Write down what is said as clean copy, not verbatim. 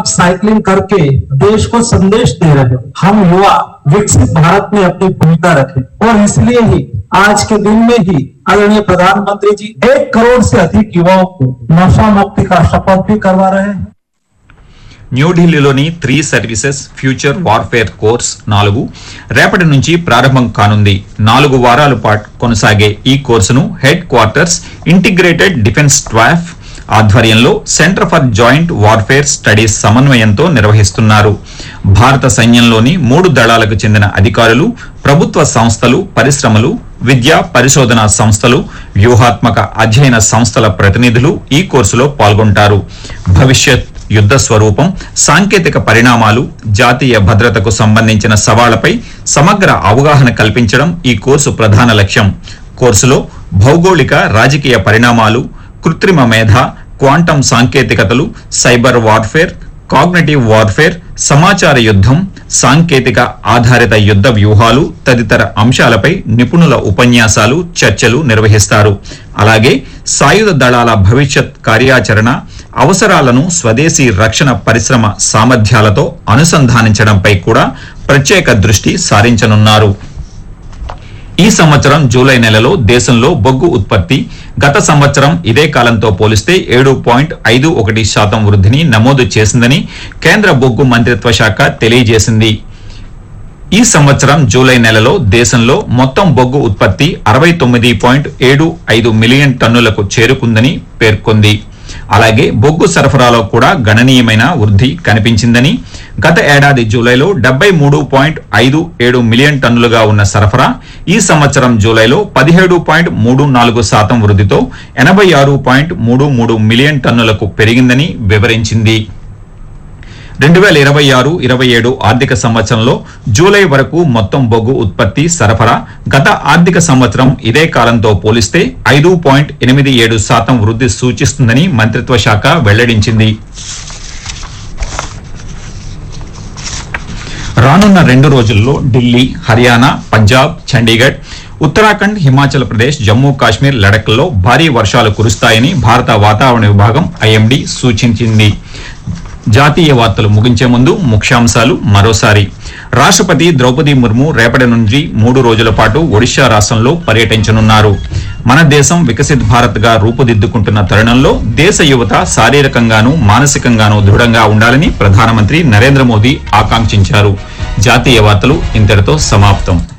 Cycling करके देश को संदेश दे रहे हैं। हम युवा विकसित भारत में अपनी भूमिका रखें और इसलिए ही आज के दिन में ही आदरणीय प्रधानमंत्री जी 1 करोड़ से अधिक युवाओं को नशा मुक्ति का शपथ भी करवा रहे हैं। న్యూఢిల్లీలోని 3 సర్వీసెస్ ఫ్యూచర్ వార్ఫేర్ కోర్స్ 4 రేపటి నుంచి ప్రారంభం కానుంది. 4 వారాల పాటు కొనసాగే ఈ కోర్సును head quarters integrated defence staff ఆధ్వర్యంలో centre for joint warfare studies సమన్వయంతో నిర్వహిస్తున్నారు. భారత సైన్యంలోని 3 దళాలకు చెందిన అధికారులు, ప్రభుత్వ సంస్థలు, పరిశ్రమలు, విద్యా పరిశోధనా సంస్థలు, వ్యూహాత్మక అధ్యయన సంస్థల ప్రతినిధులు ఈ కోర్సులో పాల్గొంటారు. భవిష్యత్ యుద్ధ స్వరూపం, సాంకేతిక పరిణామాలు, జాతీయ భద్రతకు సంబంధించిన సవాళ్లపై సమగ్ర అవగాహన కల్పించడం ఈ కోర్సు ప్రధాన లక్ష్యం. కోర్సులో భౌగోళిక, రాజకీయ పరిణామాలు, కృత్రిమ మేధ, క్వాంటం సాంకేతికతలు, సైబర్ వార్ఫేర్, కాగ్నిటివ్ వార్ఫేర్, సమాచార యుద్ధం, సాంకేతిక ఆధారిత యుద్ధ వ్యూహాలు తదితర అంశాలపై నిపుణుల ఉపన్యాసాలు, చర్చలు నిర్వహిస్తారు. అలాగే సాయుధ దళాల భవిష్యత్ కార్యాచరణ అవసరాలను స్వదేశీ రక్షణ పరిశ్రమ సామర్థ్యాలతో అనుసంధానించడంపై కూడా ప్రత్యేక దృష్టి సారించనున్నారు. ఈ సంవత్సరం జూలై నెలలో దేశంలో బొగ్గు ఉత్పత్తి గత సంవత్సరం ఇదే కాలంతో పోలిస్తే 7.51% వృద్ధిని నమోదు చేసిందని కేంద్ర బొగ్గు మంత్రిత్వ శాఖ తెలియజేసింది. ఈ సంవత్సరం జూలై నెలలో దేశంలో మొత్తం బొగ్గు ఉత్పత్తి 69.75 మిలియన్ టన్నులకు చేరుకుందని పేర్కొంది. అలాగే బొగ్గు సరఫరాలో కూడా గణనీయమైన వృద్ధి కనిపించిందని, గత ఏడాది జూలైలో 73.57 మిలియన్ టన్నులుగా ఉన్న సరఫరా ఈ సంవత్సరం జూలైలో 17.34% వృద్ధితో 86.33 మిలియన్ టన్నులకు పెరిగిందని వివరించింది. 2026-27 ఆర్థిక సంవత్సరంలో జూలై వరకు మొత్తం బొగ్గు ఉత్పత్తి సరఫరా గత ఆర్థిక సంవత్సరం ఇదే కాలంతో పోలిస్తే 5.87% వృద్ధి సూచిస్తుందని మంత్రిత్వ శాఖ వెల్లడించింది. రానున్న 2 రోజుల్లో ఢిల్లీ, హర్యానా, పంజాబ్, చండీగఢ్, ఉత్తరాఖండ్, హిమాచల్ ప్రదేశ్, జమ్మూ కాశ్మీర్, లడఖ్లో భారీ వర్షాలు కురుస్తాయని భారత వాతావరణ విభాగం ఐఎండీ సూచించింది. జాతీయ వార్తలు ముగించే ముందు ముఖ్యాంశాలు మరోసారి. రాష్ట్రపతి ద్రౌపది ముర్ము రేపటి నుంచి 3 రోజుల పాటు ఒడిశా రాష్ట్రంలో పర్యటించనున్నారు. మన దేశం వికసిత్ భారత్ గా రూపుదిద్దుకుంటున్న తరుణంలో దేశ యువత శారీరకంగానూ మానసికంగానూ దృఢంగా ఉండాలని ప్రధానమంత్రి నరేంద్ర మోదీ ఆకాంక్షించారు. జాతీయ వార్తలు ఇంతటితో సమాప్తం.